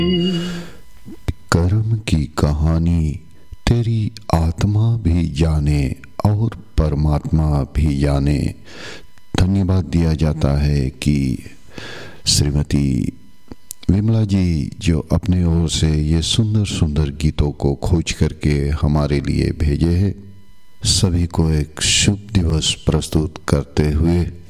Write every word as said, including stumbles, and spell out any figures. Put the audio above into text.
कर्म की कहानी तेरी आत्मा भी जाने और परमात्मा भी जाने। धन्यवाद दिया जाता है कि श्रीमती विमला जी जो अपने ओर से ये सुंदर सुंदर गीतों को खोज करके हमारे लिए भेजे हैं। सभी को एक शुभ दिवस प्रस्तुत करते हुए